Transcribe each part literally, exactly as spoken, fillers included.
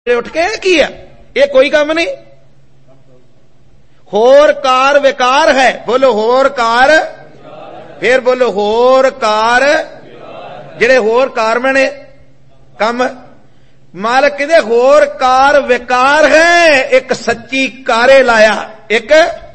ਉੱਠ ਕੇ ਕੀ ਹੈ? ਇਹ ਕੋਈ ਕੰਮ ਨਹੀਂ। ਹੋਰ ਕਾਰ ਵਿਕਾਰ ਹੈ। ਬੋਲੋ ਹੋਰ ਕਾਰ, ਫੇਰ ਬੋਲੋ ਹੋਰ ਕਾਰ। ਜਿਹੜੇ ਹੋਰ ਕਾਰ ਬਣੇ ਕੰਮ, ਮਾਲਕ ਕਹਿੰਦੇ ਹੋਰ ਕਾਰ ਵਿਕਾਰ ਹੈ, ਇੱਕ ਸੱਚੀ ਕਾਰੇ ਲਾਇਆ, ਇੱਕ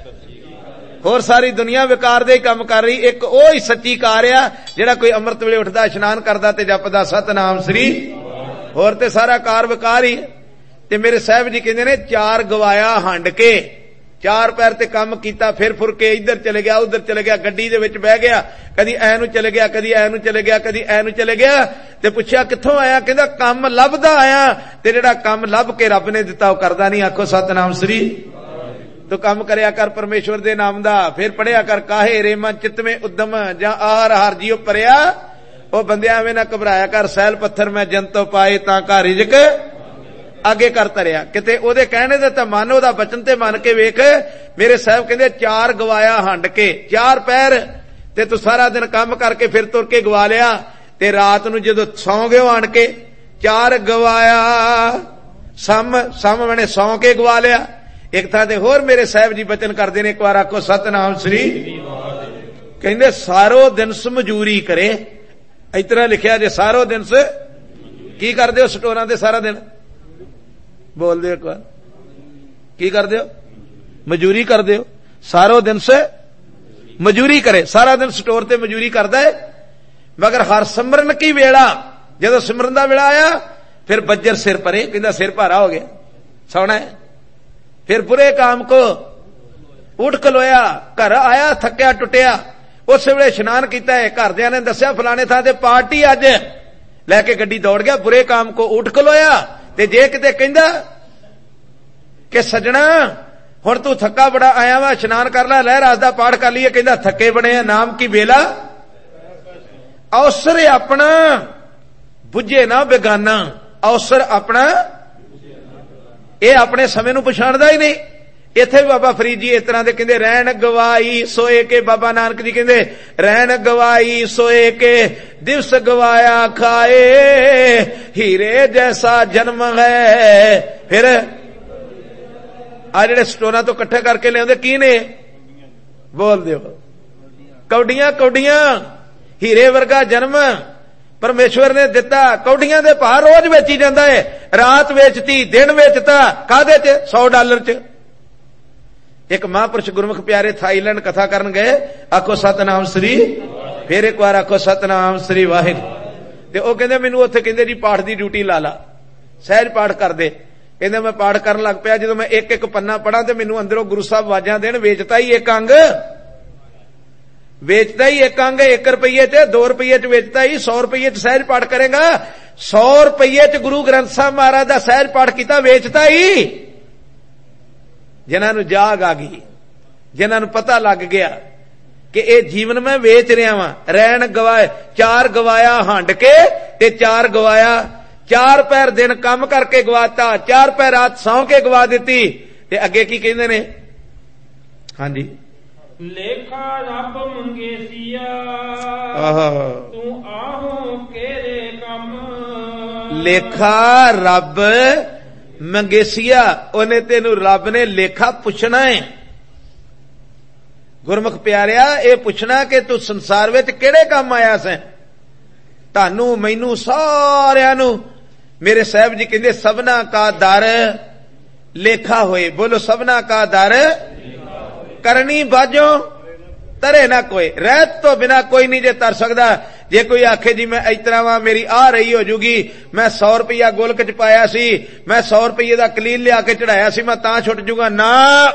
ਹੋਰ ਸਾਰੀ ਦੁਨੀਆ ਵਿਕਾਰ ਦੇ ਹੀ ਕੰਮ ਕਰ ਰਹੀ, ਇੱਕ ਉਹ ਹੀ ਸੱਚੀ ਕਾਰ ਆ ਜਿਹੜਾ ਕੋਈ ਅੰਮ੍ਰਿਤ ਵੇਲੇ ਉੱਠਦਾ, ਇਸ਼ਨਾਨ ਕਰਦਾ ਤੇ ਜਪਦਾ ਸਤਨਾਮ ਸ੍ਰੀ। ਹੋਰ ਤੇ ਸਾਰਾ ਕਾਰ ਵਿਕਾਰ ਹੀ। ਤੇ ਮੇਰੇ ਸਾਹਿਬ ਜੀ ਕਹਿੰਦੇ ਨੇ ਚਾਰ ਗਵਾਇਆ ਹੰਡ ਕੇ, ਚਾਰ ਪੈਰ ਤੇ ਕੰਮ ਕੀਤਾ, ਫਿਰ ਫੁਰ ਕੇ ਇੱਧਰ ਚਲੇ ਗਿਆ ਉੱਧਰ ਚਲੇ ਗਿਆ, ਗੱਡੀ ਦੇ ਵਿੱਚ ਬਹਿ ਗਿਆ, ਕਦੀ ਐ ਨੂੰ ਚਲੇ ਗਿਆ, ਕਦੀ ਐ ਨੂੰ ਚਲੇ ਗਿਆ, ਕਦੀ ਐ ਨੂੰ ਚਲੇ ਗਿਆ। ਤੇ ਪੁੱਛਿਆ ਕਿੱਥੋਂ ਆਇਆ? ਕਹਿੰਦਾ ਕੰਮ ਲੱਭਦਾ ਆਇਆ। ਤੇ ਜਿਹੜਾ ਕੰਮ ਲੱਭ ਕੇ ਰੱਬ ਨੇ ਦਿੱਤਾ ਉਹ ਕਰਦਾ ਨਹੀਂ। ਆਖੋ ਸਤਨਾਮ ਸ੍ਰੀ। ਤੂੰ ਕੰਮ ਕਰਿਆ ਕਰ ਪਰਮੇਸ਼ਵਰ ਦੇ ਨਾਮ ਦਾ, ਫਿਰ ਪੜਿਆ ਕਰ ਕਾਹੇ ਰੇਮਾ ਚਿਤਵੇਂ ਉਦਮ ਜਾਂ ਆਰ ਹਰ ਜੀਉ ਪਰਿਆ। ਉਹ ਬੰਦਿਆਂ ਐਵੇਂ ਨਾ ਘਬਰਾਇਆ ਕਰ, ਸੈਲ ਪੱਥਰ ਮੈਂ ਜੰਤੋ ਪਾਏ ਤਾਂ ਘਰ ਰਿਜਕ ਅੱਗੇ ਕਰ ਤਰਿਆ। ਕਿਤੇ ਉਹਦੇ ਕਹਿਣੇ ਦੇ ਤਾਂ ਮਨ, ਉਹਦਾ ਬਚਨ ਤੇ ਮੰਨ ਕੇ ਵੇਖ। ਮੇਰੇ ਸਾਹਿਬ ਕਹਿੰਦੇ ਚਾਰ ਗਵਾਇਆ ਹੰਡ ਕੇ, ਚਾਰ ਪੈਰ ਤੇ ਤੂੰ ਸਾਰਾ ਦਿਨ ਕੰਮ ਕਰਕੇ ਫਿਰ ਤੁਰ ਕੇ ਗਵਾ ਲਿਆ, ਤੇ ਰਾਤ ਨੂੰ ਜਦੋਂ ਸੌਂ ਗਏ ਆਣ ਕੇ ਚਾਰ ਗਵਾਇਆ ਸਮ ਸਮ ਬਣੇ ਸੌਂ ਕੇ ਗਵਾ ਲਿਆ। ਇੱਕ ਥਾਂ ਤੇ ਹੋਰ ਮੇਰੇ ਸਾਹਿਬ ਜੀ ਬਚਨ ਕਰਦੇ ਨੇ, ਇੱਕ ਵਾਰ ਆਖੋ ਸਤਨਾਮ ਸ੍ਰੀ। ਕਹਿੰਦੇ ਸਾਰੋ ਦਿਨ ਮਜ਼ਦੂਰੀ ਕਰੇ। ਇਸ ਤਰ੍ਹਾਂ ਲਿਖਿਆ ਜੇ ਸਾਰੋ ਦਿਨ ਕੀ ਕਰਦੇ ਹੋ? ਸਟੋਰਾਂ ਤੇ ਸਾਰਾ ਦਿਨ ਬੋਲਦੇ ਇੱਕ ਵਾਰ ਕੀ ਕਰਦੇ ਹੋ? ਮਜ਼ਦੂਰੀ ਕਰਦੇ ਹੋ। ਸਾਰੋ ਦਿਨ ਸੇ ਮਜ਼ਦੂਰੀ ਕਰੇ, ਸਾਰਾ ਦਿਨ ਸਟੋਰ ਤੇ ਮਜ਼ਦੂਰੀ ਕਰਦਾ ਹੈ। ਮਗਰ ਹਰ ਸਿਮਰਨ ਕੀ ਵੇਲਾ, ਜਦੋਂ ਸਿਮਰਨ ਦਾ ਵੇਲਾ ਆਇਆ ਫਿਰ ਬੱਜਰ ਸਿਰ ਪਰੇ। ਕਹਿੰਦਾ ਸਿਰ ਭਾਰਾ ਹੋ ਗਿਆ, ਸੌਣਾ ਹੈ। ਫਿਰ ਬੁਰੇ ਕਾਮ ਕੋ ਉੱਠ ਖਲੋਇਆ, ਘਰ ਆਇਆ ਥੱਕਿਆ ਟੁੱਟਿਆ, ਉਸੇ ਵੇਲੇ ਇਸ਼ਨਾਨ ਕੀਤਾ ਹੈ। ਘਰਦਿਆਂ ਨੇ ਦੱਸਿਆ ਫਲਾਣੇ ਥਾਂ ਤੇ ਪਾਰਟੀ ਅੱਜ, ਲੈ ਕੇ ਗੱਡੀ ਦੌੜ ਗਿਆ। ਬੁਰੇ ਕਾਮ ਕੋ ਉੱਠ ਖਲੋਇਆ। ਤੇ ਜੇ ਕਿਤੇ ਕਹਿੰਦਾ ਕਿ ਸੱਜਣਾ ਹੁਣ ਤੂੰ ਥੱਕਾ ਬੜਾ ਆਇਆ ਵਾ, ਇਸ਼ਨਾਨ ਕਰ ਲੈ, ਲਹਿ ਰਾਸ ਦਾ ਪਾਠ ਕਰ ਲਈਏ, ਕਹਿੰਦਾ ਥੱਕੇ ਬਣੇ ਆ, ਨਾਮ ਕੀ ਵੇਲਾ ਅਵਸਰ ਆਪਣਾ ਬੁੱਝੇ ਨਾ ਬੇਗਾਨਾ। ਅਵਸਰ ਆਪਣਾ, ਇਹ ਆਪਣੇ ਸਮੇਂ ਨੂੰ ਪਛਾਣਦਾ ਹੀ ਨਹੀਂ। ਇੱਥੇ ਵੀ ਬਾਬਾ ਫਰੀਦ ਜੀ ਇਸ ਤਰ੍ਹਾਂ ਦੇ ਕਹਿੰਦੇ, ਰਹਿਣ ਗਵਾਈ ਸੋਏ ਕੇ। ਬਾਬਾ ਨਾਨਕ ਜੀ ਕਹਿੰਦੇ ਰਹਿਣ ਗਵਾਈ ਸੋਏ ਕੇ, ਦਿਵਸ ਗਵਾਇਆ ਖਾਏ, ਹੀਰੇ ਜੈਸਾ ਜਨਮ ਹੈ। ਫਿਰ ਆ ਜਿਹੜੇ ਸਟੋਰਾਂ ਤੋਂ ਇਕੱਠੇ ਕਰਕੇ ਲਿਆਉਂਦੇ ਕੀ ਨੇ? ਬੋਲ ਦਿਓ ਕੌਡੀਆਂ। ਕੌਡੀਆਂ ਹੀਰੇ ਵਰਗਾ ਜਨਮ ਪਰਮੇਸ਼ਵਰ ਨੇ ਦਿੱਤਾ। ਕੌਡੀਆਂ ਦੇ ਭਾਅ ਰੋਜ਼ ਵੇਚੀ ਜਾਂਦਾ ਹੈ। ਰਾਤ ਵੇਚਤੀ, ਦਿਨ ਵੇਚਤਾ, ਕਾਹਦੇ ਚ? ਸੌ ਡਾਲਰ ਚ। ਇੱਕ ਮਹਾਂਪੁਰਸ਼ ਗੁਰਮੁਖ ਪਿਆਰੇ ਥਾਈਲੈਂਡ ਕਥਾ ਕਰਨ ਗਏ। ਆਖੋ ਸਤਨਾਮ ਸ੍ਰੀ। ਫਿਰ ਇੱਕ ਵਾਰ ਆਖੋ ਸਤਨਾਮ ਸ੍ਰੀ ਵਾਹਿਗੁਰੂ। ਤੇ ਉਹ ਕਹਿੰਦੇ ਮੈਨੂੰ ਉੱਥੇ ਕਹਿੰਦੇ ਜੀ ਪਾਠ ਦੀ ਡਿਊਟੀ ਲਾ ਲਾ, ਸਹਿਜ ਪਾਠ ਕਰਦੇ। ਕਹਿੰਦੇ ਮੈਂ ਪਾਠ ਕਰਨ ਲੱਗ ਪਿਆ, ਜਦੋਂ ਮੈਂ ਇੱਕ ਇੱਕ ਪੰਨਾ ਪੜਾਂ ਤੇ ਮੈਨੂੰ ਅੰਦਰੋਂ ਗੁਰੂ ਸਾਹਿਬ ਆਵਾਜ਼ਾਂ ਦੇਣ, ਵੇਚਤਾ ਹੀ ਇੱਕ ਅੰਗ, ਵੇਚਦਾ ਹੀ ਇੱਕ ਅੰਗ, ਇੱਕ ਰੁਪਈਏ ਚ, ਦੋ ਰੁਪਈਏ ਚ ਵੇਚਦਾ ਹੀ, ਸੌ ਰੁਪਈਏ ਚ ਸਹਿਜ ਪਾਠ ਕਰੇਗਾ। ਸੌ ਰੁਪਈਏ ਚ ਗੁਰੂ ਗ੍ਰੰਥ ਸਾਹਿਬ ਮਹਾਰਾਜ ਦਾ ਸਹਿਜ ਪਾਠ ਕੀਤਾ, ਵੇਚਦਾ ਹੀ। ਜਿਨ੍ਹਾਂ ਨੂੰ ਜਾਗ ਆ ਗਈ, ਜਿਨ੍ਹਾਂ ਨੂੰ ਪਤਾ ਲੱਗ ਗਿਆ ਕਿ ਇਹ ਜੀਵਨ ਮੈਂ ਵੇਚ ਰਿਹਾ ਵਾਂ। ਰਹਿਣ ਗਵਾਏ, ਚਾਰ ਗਵਾਇਆ ਹੰਡ ਕੇ, ਤੇ ਚਾਰ ਗਵਾਇਆ, ਚਾਰ ਪੈਰ ਦਿਨ ਕੰਮ ਕਰਕੇ ਗਵਾਤਾ, ਚਾਰ ਪੈਰ ਰਾਤ ਸੌਂ ਕੇ ਗਵਾ ਦਿੱਤੀ। ਤੇ ਅੱਗੇ ਕੀ ਕਹਿੰਦੇ ਨੇ? ਹਾਂਜੀ, ਲੇਖਾ ਰੱਬ ਮੰਗੇਸੀਆ ਤੂੰ ਆਹੋ ਕਿਹੜੇ ਕੰਮ। ਲੇਖਾ ਰੱਬ ਮੰਗੇਸੀਆ, ਉਹਨੇ ਤੈਨੂੰ ਰੱਬ ਨੇ ਲੇਖਾ ਪੁੱਛਣਾ ਹੈ। ਗੁਰਮੁਖ ਪਿਆਰਿਆ, ਇਹ ਪੁੱਛਣਾ ਕਿ ਤੂੰ ਸੰਸਾਰ ਵਿੱਚ ਕਿਹੜੇ ਕੰਮ ਆਇਆ ਸੈਂ। ਤੁਹਾਨੂੰ, ਮੈਨੂੰ, ਸਾਰਿਆਂ ਨੂੰ ਮੇਰੇ ਸਾਹਿਬ ਜੀ ਕਹਿੰਦੇ ਸਭਨਾ ਕਾ ਦਰ ਲੇਖਾ ਹੋਏ। ਬੋਲੋ ਸਭਨਾ ਕਾ ਦਰ ਕਰਨੀ ਬਾਝੋਂ ਤਰੇ ਨਾ ਕੋਈ। ਰਹਿਤ ਤੋਂ ਬਿਨਾ ਕੋਈ ਨਹੀਂ ਜੇ ਤਰ ਸਕਦਾ। ਜੇ ਕੋਈ ਆਖੇ ਜੀ ਮੈਂ ਇਸ ਤਰ੍ਹਾਂ ਵਾਂ, ਮੇਰੀ ਆ ਰਹੀ ਹੋ ਜੂਗੀ, ਮੈਂ ਸੌ ਰੁਪਇਆ ਗੋਲਕ ਚ ਪਾਇਆ ਸੀ, ਮੈਂ ਸੌ ਰੁਪਈਏ ਦਾ ਕਲੀਲ ਲਿਆ ਕੇ ਚੜਾਇਆ ਸੀ, ਮੈਂ ਤਾਂ ਛੁੱਟ ਜੂਗਾ, ਨਾ।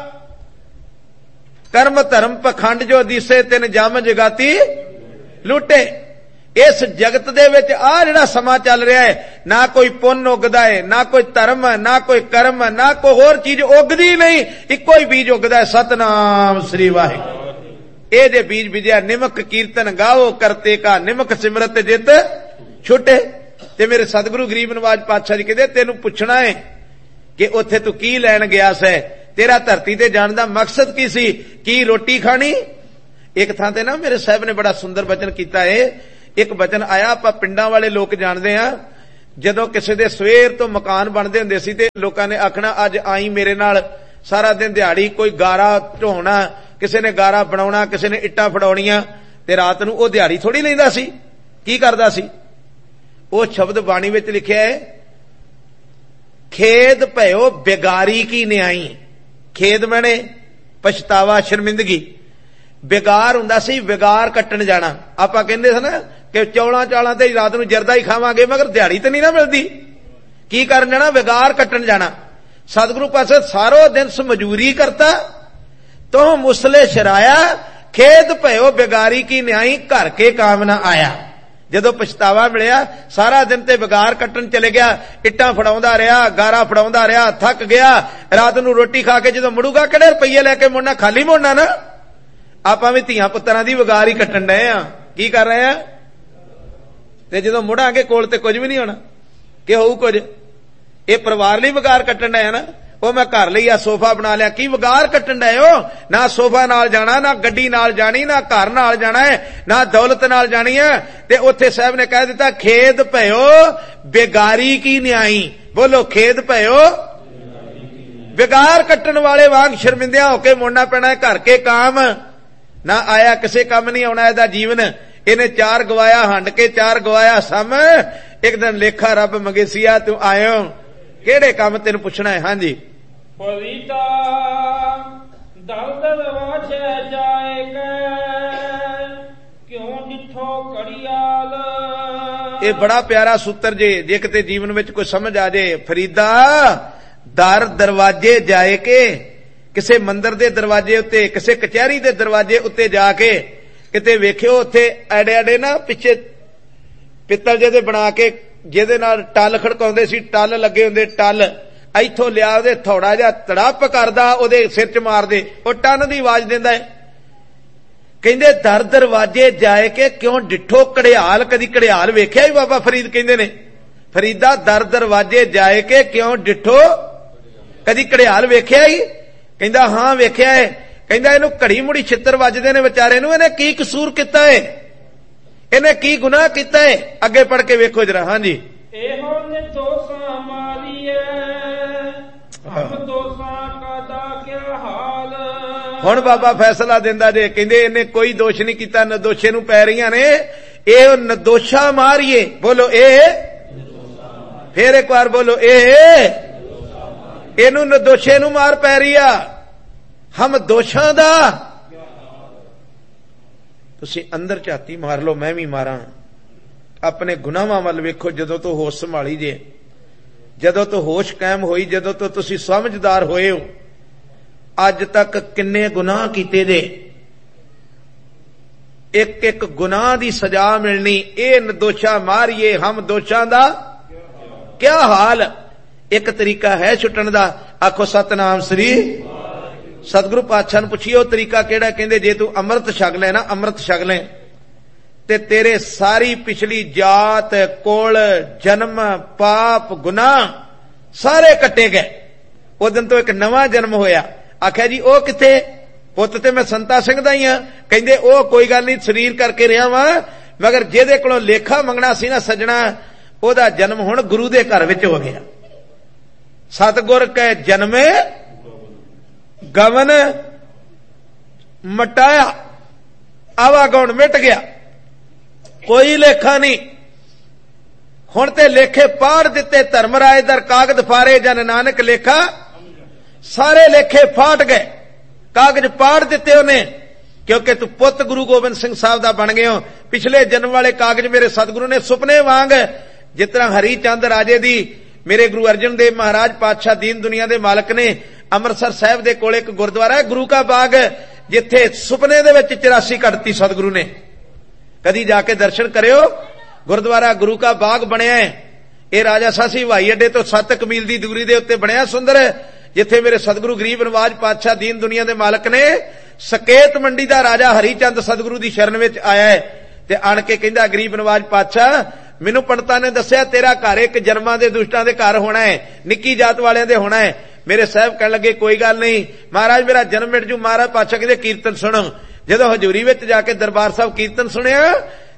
ਕਰਮ ਧਰਮ ਪਖੰਡ ਜੋ ਦਿਸੇ ਤਿੰਨ ਜਮ ਜਗਾਤੀ ਲੁੱਟੇ। ਇਸ ਜਗਤ ਦੇ ਵਿੱਚ ਆ ਜਿਹੜਾ ਸਮਾਂ ਚੱਲ ਰਿਹਾ ਹੈ, ਨਾ ਕੋਈ ਪੁੰਨ ਉਗਦਾ ਹੈ, ਨਾ ਕੋਈ ਧਰਮ, ਨਾ ਕੋਈ ਕਰਮ, ਨਾ ਕੋਈ ਹੋਰ ਚੀਜ਼ ਉਗਦੀ ਨਹੀਂ, ਇੱਕੋ ਹੀ ਬੀਜ ਉਗਦਾ ਹੈ, ਸਤਨਾਮ ਸ੍ਰੀ ਵਾਹਿਗੁਰੂ। ਇਹ ਜੇ ਬੀਜ ਬੀਜਿਆ, ਨਿਮਕ ਕੀਰਤਨ ਗਾਓ ਕਰਤੇ ਕਾ, ਨਿਮਕ ਸਿਮਰਤ ਜਿਤ ਛੁੱਟੇ। ਤੇ ਮੇਰੇ ਸਤਿਗੁਰੂ ਗਰੀਬ ਨਵਾਜ ਪਾਤਸ਼ਾਹ ਜੀ ਕਹਿੰਦੇ ਤੈਨੂੰ ਪੁੱਛਣਾ ਹੈ ਕਿ ਉੱਥੇ ਤੂੰ ਕੀ ਲੈਣ ਗਿਆ ਸੈ, ਤੇਰਾ ਧਰਤੀ ਤੇ ਜਾਣ ਦਾ ਮਕਸਦ ਕੀ ਸੀ, ਕੀ ਰੋਟੀ ਖਾਣੀ। ਇੱਕ ਥਾਂ ਤੇ ਨਾ ਮੇਰੇ ਸਾਹਿਬ ਨੇ ਬੜਾ ਸੁੰਦਰ ਬਚਨ ਕੀਤਾ ਹੈ। ਇੱਕ ਬਚਨ ਆਇਆ, ਆਪਾਂ ਪਿੰਡਾਂ ਵਾਲੇ ਲੋਕ ਜਾਣਦੇ ਆ, ਜਦੋਂ ਕਿਸੇ ਦੇ ਸਵੇਰ ਤੋਂ ਮਕਾਨ ਬਣਦੇ ਹੁੰਦੇ ਸੀ ਤੇ ਲੋਕਾਂ ਨੇ ਆਖਣਾ ਅੱਜ ਆਈ ਮੇਰੇ ਨਾਲ, ਸਾਰਾ ਦਿਨ ਦਿਹਾੜੀ ਕੋਈ ਗਾਰਾ ਢੋਣਾ, ਕਿਸੇ ਨੇ ਗਾਰਾ ਬਣਾਉਣਾ, ਕਿਸੇ ਨੇ ਇੱਟਾਂ ਫੜਾਉਣੀਆਂ, ਤੇ ਰਾਤ ਨੂੰ ਉਹ ਦਿਹਾੜੀ ਥੋੜੀ ਲੈਂਦਾ ਸੀ। ਕੀ ਕਰਦਾ ਸੀ? ਉਹ ਸ਼ਬਦ ਬਾਣੀ ਵਿੱਚ ਲਿਖਿਆ ਹੈ, ਖੇਦ ਭਇਓ ਬੇਗਾਰੀ ਕੀ ਨਿਆਈ। ਖੇਦ ਮੈਨੇ ਪਛਤਾਵਾ, ਸ਼ਰਮਿੰਦਗੀ। ਬੇਗਾਰ ਹੁੰਦਾ ਸੀ ਵਿਗਾਰ ਕੱਟਣ ਜਾਣਾ। ਆਪਾਂ ਕਹਿੰਦੇ ਸੀ ਨਾ ਕਿ ਚੌਲਾਂ ਚਾਲਾਂ ਤੇ ਰਾਤ ਨੂੰ ਜਰਦਾ ਹੀ ਖਾਵਾਂਗੇ, ਮਗਰ ਦਿਹਾੜੀ ਤੇ ਨਹੀਂ ਨਾ ਮਿਲਦੀ। ਕੀ ਕਰਨ ਜਾਣਾ? ਵਿਗਾਰ ਕੱਟਣ ਜਾਣਾ। ਸਤਿਗੁਰੂ ਪਾਸੇ ਸਾਰੋ ਦਿਨ ਮਜ਼ਦੂਰੀ ਕਰਤਾ, ਤੋ ਮੁਸਲੇ ਸ਼ਰਾਇਆ, ਖੇਦ ਭਇਓ ਬੇਗਾਰੀ ਕੀ ਨਿਆਈ, ਘਰ ਕੇ ਕਾਮ ਨਾ ਆਇਆ। ਜਦੋਂ ਪਛਤਾਵਾ ਮਿਲਿਆ, ਸਾਰਾ ਦਿਨ ਤੇ ਵਿਗਾਰ ਕੱਟਣ ਚਲੇ ਗਿਆ, ਇੱਟਾਂ ਫੜਾਉਂਦਾ ਰਿਹਾ, ਗਾਰਾ ਫੜਾਉਂਦਾ ਰਿਹਾ, ਥੱਕ ਗਿਆ। ਰਾਤ ਨੂੰ ਰੋਟੀ ਖਾ ਕੇ ਜਦੋਂ ਮੁੜੂਗਾ, ਕਿਹੜੇ ਰੁਪਈਏ ਲੈ ਕੇ ਮੁੜਨਾ? ਖਾਲੀ ਮੁੜਨਾ ਨਾ। ਆਪਾਂ ਵੀ ਧੀਆਂ ਪੁੱਤਰਾਂ ਦੀ ਵਿਗਾਰ ਹੀ ਕੱਟਣ ਡਏ ਆ। ਕੀ ਕਰ ਰਹੇ ਆ? ਤੇ ਜਦੋਂ ਮੁੜਾਂਗੇ ਕੋਲ ਤੇ ਕੁਝ ਵੀ ਨਹੀਂ ਹੋਣਾ। ਕਿ ਹੋਊ ਕੁਝ? ਇਹ ਪਰਿਵਾਰ ਲਈ ਵਿਗਾਰ ਕੱਟਣ ਡਏ ਆ ਨਾ। ਉਹ ਮੈਂ ਘਰ ਲਈ ਆ ਸੋਫਾ ਬਣਾ ਲਿਆ। ਕੀ ਵਿਗਾਰ ਕੱਟਣ ਡਏ ਹੋ? ਨਾ ਸੋਫਾ ਨਾਲ ਜਾਣਾ, ਨਾ ਗੱਡੀ ਨਾਲ ਜਾਣੀ, ਨਾ ਘਰ ਨਾਲ ਜਾਣਾ ਹੈ, ਨਾ ਦੌਲਤ ਨਾਲ ਜਾਣੀ ਹੈ। ਤੇ ਉੱਥੇ ਸਾਹਿਬ ਨੇ ਕਹਿ ਦਿੱਤਾ, ਖੇਦ ਭਇਓ ਬੇਗਾਰੀ ਕੀ ਨਿਆਈ। ਬੋਲੋ, ਖੇਦ ਭਇਓ ਵਿਗਾਰ ਕੱਟਣ ਵਾਲੇ ਵਾਂਗ ਸ਼ਰਮਿੰਦਿਆਂ ਹੋ ਕੇ ਮੁੜਨਾ ਪੈਣਾ ਹੈ। ਘਰ ਕੇ ਕਾਮ ਨਾ ਆਇਆ, ਕਿਸੇ ਕੰਮ ਨਹੀਂ ਆਉਣਾ ਇਹਦਾ ਜੀਵਨ। ਇਹਨੇ ਚਾਰ ਗਵਾਇਆ ਹੰਡ ਕੇ, ਚਾਰ ਗਵਾਇਆ ਸਮ। ਇੱਕ ਦਿਨ ਲੇਖਾ ਰੱਬ ਮੰਗੇਸੀਆ, ਤੂੰ ਆਇਓ ਕਿਹੜੇ ਕੰਮ ਤੈਨੂੰ ਪੁੱਛਣਾ ਹੈ। ਹਾਂਜੀ। ਫਰੀਦਾ ਦਲਦਲ ਵਾਛੈ ਜਾਏ ਕੈ, ਕਿਉਂ ਡਿਠੋ ਘੜਿਆਲ। ਇਹ ਬੜਾ ਪਿਆਰਾ ਸੂਤਰ ਜੇ, ਜੇ ਕਿਤੇ ਜੀਵਨ ਵਿੱਚ ਕੋਈ ਸਮਝ ਆ ਜੇ। ਫਰੀਦਾ ਦਰ ਦਰਵਾਜੇ ਜਾਏ ਕੇ, ਕਿਸੇ ਮੰਦਰ ਦੇ ਦਰਵਾਜੇ ਉੱਤੇ, ਕਿਸੇ ਕਚਹਿਰੀ ਦੇ ਦਰਵਾਜੇ ਉੱਤੇ ਜਾ ਕੇ ਕਿਤੇ ਵੇਖਿਓ, ਉੱਥੇ ਐਡੇ ਐਡੇ ਨਾ ਪਿੱਛੇ ਪਿੱਤਲ ਜਿਹੇ ਦੇ ਬਣਾ ਕੇ, ਜਿਹਦੇ ਨਾਲ ਟੱਲ ਖੜਕਾਉਂਦੇ ਸੀ, ਟੱਲ ਲੱਗੇ ਹੁੰਦੇ। ਟੱਲ ਇੱਥੋਂ ਲਿਆ, ਉਹਦੇ ਥੋੜਾ ਜਿਹਾ ਤੜਪ ਕਰਦਾ, ਉਹਦੇ ਸਿਰ ਚ ਮਾਰਦੇ, ਉਹ ਟੰਨ ਦੀ ਆਵਾਜ਼ ਦਿੰਦਾ ਹੈ। ਕਹਿੰਦੇ ਦਰ ਦਰਵਾਜੇ ਜਾਏ ਕੇ, ਕਿਉਂ ਡਿਠੋ ਘੜਿਆਲ। ਕਦੀ ਘੜਿਆਲ ਵੇਖਿਆ ਹੀ? ਬਾਬਾ ਫਰੀਦ ਕਹਿੰਦੇ ਨੇ, ਫਰੀਦਾ ਦਰ ਦਰਵਾਜੇ ਜਾਏ ਕੇ, ਕਿਉਂ ਡਿਠੋ, ਕਦੀ ਘੜਿਆਲ ਵੇਖਿਆ ਹੀ? ਕਹਿੰਦਾ ਹਾਂ ਵੇਖਿਆ ਹੈ। ਕਹਿੰਦਾ ਇਹਨੂੰ ਘੜੀ ਮੁੜੀ ਛਿੱਤਰ ਵੱਜਦੇ ਨੇ ਵਿਚਾਰੇ ਨੂੰ। ਇਹਨੇ ਕੀ ਕਸੂਰ ਕੀਤਾ ਹੈ? ਇਹਨੇ ਕੀ ਗੁਨਾਹ ਕੀਤਾ ਹੈ? ਅੱਗੇ ਪੜ ਕੇ ਵੇਖੋ ਜਰਾ। ਹਾਂਜੀ। ਇਹੋ ਨਿਦੋਸਾਂ ਮਾਰੀਏ, ਹਮ ਦੋਸਾਂ ਕਾਦਾ ਕਿਆ ਹਾਲ। ਹੁਣ ਬਾਬਾ ਫੈਸਲਾ ਦਿੰਦਾ ਜੇ। ਕਹਿੰਦੇ ਇਹਨੇ ਕੋਈ ਦੋਸ਼ ਨਹੀਂ ਕੀਤਾ, ਨਿਰਦੋਸ਼ੇ ਨੂੰ ਪੈ ਰਹੀਆਂ ਨੇ। ਇਹ ਨਿਰਦੋਸ਼ਾ ਮਾਰੀਏ। ਬੋਲੋ ਇਹ। ਫੇਰ ਇੱਕ ਵਾਰ ਬੋਲੋ ਇਹ। ਇਹਨੂੰ ਨਿਰਦੋਸ਼ੇ ਨੂੰ ਮਾਰ ਪੈ ਰਹੀ ਆ। ਹਮ ਦੋਸ਼ਾਂ ਦਾ। ਤੁਸੀਂ ਅੰਦਰ ਝਾਤੀ ਮਾਰ ਲਓ, ਮੈਂ ਵੀ ਮਾਰਾਂ। ਆਪਣੇ ਗੁਨਾਹਾਂ ਵੱਲ ਵੇਖੋ। ਜਦੋਂ ਤੋਂ ਹੋਸ਼ ਸੰਭਾਲੀ ਜੇ, ਜਦੋਂ ਤੋਂ ਹੋਸ਼ ਕਾਇਮ ਹੋਈ, ਜਦੋਂ ਤੋਂ ਤੁਸੀਂ ਸਮਝਦਾਰ ਹੋਏ ਹੋ, ਅੱਜ ਤੱਕ ਕਿੰਨੇ ਗੁਨਾਹ ਕੀਤੇ ਜੇ। ਇੱਕ ਇੱਕ ਗੁਨਾਹ ਦੀ ਸਜ਼ਾ ਮਿਲਣੀ। ਇਹ ਨਿਰਦੋਸ਼ਾ ਮਾਰੀਏ, ਹਮ ਦੋਸ਼ਾਂ ਦਾ ਕਿਆ ਹਾਲ। ਇੱਕ ਤਰੀਕਾ ਹੈ ਛੁੱਟਣ ਦਾ। ਆਖੋ ਸਤਨਾਮ ਸ੍ਰੀ। ਸਤਿਗੁਰੂ ਪਾਤਸ਼ਾਹ ਨੂੰ ਪੁੱਛੀਏ ਉਹ ਤਰੀਕਾ ਕਿਹੜਾ? ਕਹਿੰਦੇ ਜੇ ਤੂੰ ਅੰਮ੍ਰਿਤ ਛਕ ਲੈ ਨਾ, ਅੰਮ੍ਰਿਤ ਛਕ ਲੈ, ਤੇ ਤੇਰੇ ਸਾਰੀ ਪਿਛਲੀ ਜਾਤ, ਕੁਲ, ਜਨਮ, ਪਾਪ, ਗੁਨਾਹ ਸਾਰੇ ਕੱਟੇ ਗਏ। ਉਹ ਦਿਨ ਤੋਂ ਇੱਕ ਨਵਾਂ ਜਨਮ ਹੋਇਆ। ਆਖਿਆ ਜੀ ਉਹ ਕਿੱਥੇ? ਪੁੱਤ ਤੇ ਮੈਂ ਸੰਤਾ ਸਿੰਘ ਦਾ ਹੀ ਆ। ਕਹਿੰਦੇ ਉਹ ਕੋਈ ਗੱਲ ਨਹੀਂ, ਸਰੀਰ ਕਰਕੇ ਰਿਹਾ ਵਾਂ, ਮਗਰ ਜਿਹਦੇ ਕੋਲੋਂ ਲੇਖਾ ਮੰਗਣਾ ਸੀ ਨਾ ਸੱਜਣਾ, ਉਹਦਾ ਜਨਮ ਹੁਣ ਗੁਰੂ ਦੇ ਘਰ ਵਿੱਚ ਹੋ ਗਿਆ। ਸਤਿਗੁਰ ਕੈ ਜਨਮੇ ਗਵਨ ਮਟਾਇਆ, ਆਵਾਗੁਣ ਮਿਟ ਗਿਆ, ਕੋਈ ਲੇਖਾ ਨਹੀਂ। ਹੁਣ ਤੇ ਲੇਖੇ ਪਾੜ ਦਿੱਤੇ, ਧਰਮ ਰਾਏ ਦਰ ਕਾਗਜ਼ ਫਾਰੇ, ਜਨ ਨਾਨਕ ਲੇਖਾ ਸਾਰੇ ਲੇਖੇ ਫਾਟ ਗਏ, ਕਾਗਜ਼ ਪਾੜ ਦਿੱਤੇ ਉਹਨੇ। ਕਿਉਂਕਿ ਤੂੰ ਪੁੱਤ ਗੁਰੂ ਗੋਬਿੰਦ ਸਿੰਘ ਸਾਹਿਬ ਦਾ ਬਣ ਗਏ ਹੋ। ਪਿਛਲੇ ਜਨਮ ਵਾਲੇ ਕਾਗਜ਼ ਮੇਰੇ ਸਤਿਗੁਰੂ ਨੇ ਸੁਪਨੇ ਵਾਂਗ, ਜਿਸ ਤਰ੍ਹਾਂ ਹਰੀ ਚੰਦ ਰਾਜੇ ਦੀ ਮੇਰੇ ਗੁਰੂ ਅਰਜਨ ਦੇਵ ਮਹਾਰਾਜ ਪਾਤਸ਼ਾਹ ਦੀਨ ਦੁਨੀਆ ਦੇ ਮਾਲਕ ਨੇ ਅੰਮ੍ਰਿਤਸਰ ਸਾਹਿਬ ਦੇ ਕੋਲ ਇੱਕ ਗੁਰਦੁਆਰਾ ਹੈ ਗੁਰੂ ਕਾ ਬਾਗ, ਜਿੱਥੇ ਸੁਪਨੇ ਦੇ ਵਿੱਚ ਚੁਰਾਸੀ ਕੱਢਤੀ ਸਤਿਗੁਰੂ ਨੇ। ਕਦੀ ਜਾ ਕੇ ਦਰਸ਼ਨ ਕਰਿਓ। ਗੁਰਦੁਆਰਾ ਗੁਰੂ ਕਾ ਬਾਗ ਬਣਿਆ ਹੈ। ਇਹ ਰਾਜਾ ਸਾਸੀ ਹਵਾਈ ਅੱਡੇ ਤੋਂ ਸੱਤ ਕੁ ਮੀਲ ਦੀ ਦੂਰੀ ਦੇ ਉੱਤੇ ਬਣਿਆ ਸੁੰਦਰ, ਜਿੱਥੇ ਮੇਰੇ ਸਤਿਗੁਰੂ ਗਰੀਬ ਨਵਾਜ ਪਾਤਸ਼ਾਹ ਦੀਨ ਦੁਨੀਆ ਦੇ ਮਾਲਕ ਨੇ ਸਕੇਤ ਮੰਡੀ ਦਾ ਰਾਜਾ ਹਰੀ ਚੰਦ ਸਤਿਗੁਰੂ ਦੀ ਸ਼ਰਨ ਵਿੱਚ ਆਇਆ ਹੈ ਤੇ ਆਣ ਕੇ ਕਹਿੰਦਾ ਗਰੀਬ ਨਵਾਜ ਪਾਤਸ਼ਾਹ, ਮੈਨੂੰ ਪੰਡਤਾਂ ਨੇ ਦੱਸਿਆ ਤੇਰਾ ਘਰ ਇੱਕ ਜਨਮਾਂ ਦੇ ਦੁਸ਼ਟਾਂ ਦੇ ਘਰ ਹੋਣਾ ਹੈ, ਨਿੱਕੀ ਜਾਤ ਵਾਲਿਆਂ ਦੇ ਹੋਣਾ ਹੈ। ਮੇਰੇ ਸਾਹਿਬ ਕਹਿਣ ਲੱਗੇ ਕੋਈ ਗੱਲ ਨਹੀਂ ਮਹਾਰਾਜ, ਮੇਰਾ ਜਨਮ ਮਿਟ ਜੂ। ਮਹਾਰਾਜ ਪਾਤਸ਼ਾਹ ਕਹਿੰਦੇ ਕੀਰਤਨ ਸੁਣੋ। ਜਦੋਂ ਹਜ਼ੂਰੀ ਵਿੱਚ ਜਾ ਕੇ ਦਰਬਾਰ ਸਾਹਿਬ ਕੀਰਤਨ ਸੁਣਿਆ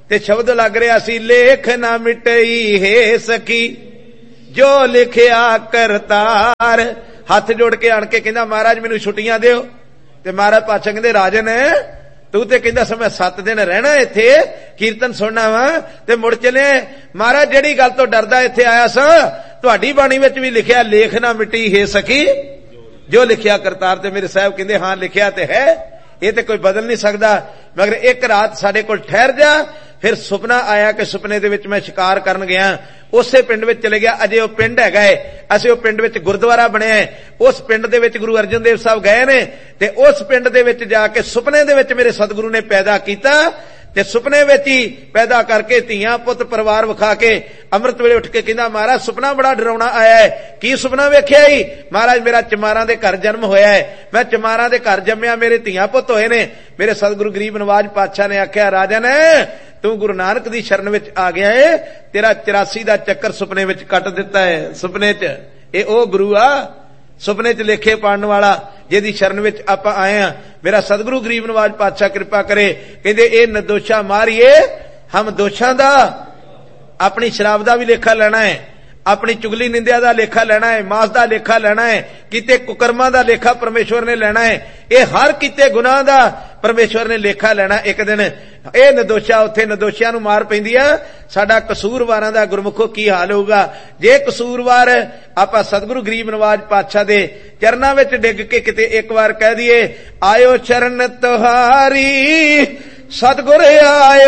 ਤੇ ਸ਼ਬਦ ਲੱਗ ਰਿਹਾ ਸੀ, ਲੇਖ ਨਾ ਮਿਟਈ ਹੈ ਸਕੀ ਜੋ ਲਿਖਿਆ ਕਰਤਾਰ। ਹੱਥ ਜੋੜ ਕੇ ਆਣ ਕੇ ਕਹਿੰਦਾ ਮਹਾਰਾਜ ਮੈਨੂੰ ਛੁੱਟੀਆਂ ਦਿਓ। ਤੇ ਮਹਾਰਾਜ ਪਾਤਸ਼ਾਹ ਕਹਿੰਦੇ ਰਾਜਨ ਤੂੰ ਤੇ ਕਹਿੰਦਾ ਸੀ ਮੈਂ ਸੱਤ ਦਿਨ ਰਹਿਣਾ ਇੱਥੇ ਕੀਰਤਨ ਸੁਣਨਾ ਵਾ ਤੇ ਮੁੜ ਚਲੇ। ਮਹਾਰਾਜ ਜਿਹੜੀ ਗੱਲ ਤੋਂ ਡਰਦਾ ਇੱਥੇ ਆਇਆ ਸਾਂ, ਤੁਹਾਡੀ ਬਾਣੀ ਵਿੱਚ ਵੀ ਲਿਖਿਆ ਲੇਖ ਨਾ ਮਿਟੀ ਹੈ ਸਕੀ ਜੋ ਲਿਖਿਆ ਕਰਤਾਰ। ਤੇ ਮੇਰੇ ਸਾਹਿਬ ਕਹਿੰਦੇ ਹਾਂ ਲਿਖਿਆ ਤੇ ਹੈ, ਇਹ ਤੇ ਕੋਈ ਬਦਲ ਨਹੀਂ ਸਕਦਾ, ਮਗਰ ਇੱਕ ਰਾਤ ਸਾਡੇ ਕੋਲ ਠਹਿਰ ਜਾ। ਫਿਰ ਸੁਪਨਾ ਆਇਆ ਕਿ ਸੁਪਨੇ ਦੇ ਵਿੱਚ ਮੈਂ ਸ਼ਿਕਾਰ ਕਰਨ ਗਿਆ, ਉਸੇ ਪਿੰਡ ਵਿੱਚ ਚਲੇ ਗਿਆ। ਅਜੇ ਉਹ ਪਿੰਡ ਹੈਗਾ ਏ, ਅਸੀਂ ਉਹ ਪਿੰਡ ਵਿੱਚ ਗੁਰਦੁਆਰਾ ਬਣਿਆ ਹੈ, ਉਸ ਪਿੰਡ ਦੇ ਵਿੱਚ ਗੁਰੂ ਅਰਜਨ ਦੇਵ ਸਾਹਿਬ ਗਏ ਨੇ ਤੇ ਉਸ ਪਿੰਡ ਦੇ ਵਿੱਚ ਜਾ ਕੇ ਸੁਪਨੇ ਦੇ ਵਿੱਚ ਮੇਰੇ ਸਤਿਗੁਰੂ ਨੇ ਪੈਦਾ ਕੀਤਾ ਤੇ ਸੁਪਨੇ ਵਿੱਚ ਹੀ ਪੈਦਾ ਕਰਕੇ ਧੀਆਂ ਪੁੱਤ ਪਰਿਵਾਰ ਵਿਖਾ ਕੇ ਅੰਮ੍ਰਿਤ ਵੇਲੇ ਉੱਠ ਕੇ ਕਹਿੰਦਾ ਮਹਾਰਾਜ ਸੁਪਨਾ ਬੜਾ ਡਰਾਉਣਾ ਆਇਆ ਹੈ। ਕੀ ਸੁਪਨਾ ਵੇਖਿਆ ਹੀ? ਮਹਾਰਾਜ ਮੇਰਾ ਚਮਾਰਾਂ ਦੇ ਘਰ ਜਨਮ ਹੋਇਆ ਹੈ, ਮੈਂ ਚਮਾਰਾਂ ਦੇ ਘਰ ਜੰਮਿਆ, ਮੇਰੇ ਧੀਆਂ ਪੁੱਤ ਹੋਏ ਨੇ। ਮੇਰੇ ਸਤਿਗੁਰੂ ਗਰੀਬ ਨਵਾਜ ਪਾਤਸ਼ਾਹ ਨੇ ਆਖਿਆ ਰਾਜਨ ਤੂੰ ਗੁਰੂ ਨਾਨਕ ਦੀ ਸ਼ਰਨ ਵਿੱਚ ਆ ਗਿਆ ਏ, ਤੇਰਾ ਚੁਰਾਸੀ ਦਾ ਚੱਕਰ ਸੁਪਨੇ ਵਿੱਚ ਕੱਟ ਦਿੱਤਾ ਹੈ। ਸੁਪਨੇ ਚ ਇਹ ਉਹ ਗੁਰੂ ਆ ਸੁਪਨੇ ਚ ਲੇਖੇ ਪਾੜਨ ਵਾਲਾ ਜਿਹਦੀ ਸ਼ਰਨ ਵਿੱਚ ਆਪਾਂ ਆਏ ਆ। ਮੇਰਾ ਸਤਿਗੁਰੂ ਗਰੀਬ ਨਵਾਜ ਪਾਤਸ਼ਾਹ ਕਿਰਪਾ ਕਰੇ, ਕਹਿੰਦੇ ਇਹ ਨਦੋਸ਼ਾ ਮਾਰੀਏ ਹਮ ਦੋਸ਼ਾਂ ਦਾ, ਆਪਣੀ ਸ਼ਰਾਬ ਦਾ ਵੀ ਲੇਖਾ ਲੈਣਾ ਹੈ, ਆਪਣੀ ਚੁਗਲੀ ਨਿੰਦਿਆ ਦਾ ਲੇਖਾ ਲੈਣਾ ਹੈ, ਮਾਸ ਦਾ ਲੇਖਾ ਲੈਣਾ ਹੈ, ਕੀਤੇ ਕੁਕਰਮਾਂ ਦਾ ਲੇਖਾ ਪਰਮੇਸ਼ਵਰ ਨੇ ਲੈਣਾ ਹੈ। ਇਹ ਹਰ ਕੀਤੇ ਗੁਨਾਹ ਦਾ ਪਰਮੇਸ਼ਵਰ ਨੇ ਲੇਖਾ ਲੈਣਾ ਇੱਕ ਦਿਨ। ਇਹ ਨਦੋਸ਼ਾ ਉੱਥੇ ਨਦੋਸ਼ਿਆਂ ਨੂੰ ਮਾਰ ਪੈਂਦੀ ਆ, ਸਾਡਾ ਕਸੂਰਵਾਰਾਂ ਦਾ ਗੁਰਮੁਖੋ ਕੀ ਹਾਲ ਹੋਊਗਾ ਜੇ ਕਸੂਰਵਾਰ ਆਪਾਂ ਸਤਿਗੁਰੂ ਗਰੀਬ ਨਵਾਜ ਪਾਤਸ਼ਾਹ ਦੇ ਚਰਨਾਂ ਵਿੱਚ ਡਿੱਗ ਕੇ ਕਿਤੇ ਇੱਕ ਵਾਰ ਕਹਿ ਦਈਏ ਆਇਓ ਚਰਨ ਤੁਹਾਰੀ ਸਤਿਗੁਰ ਆਇਓ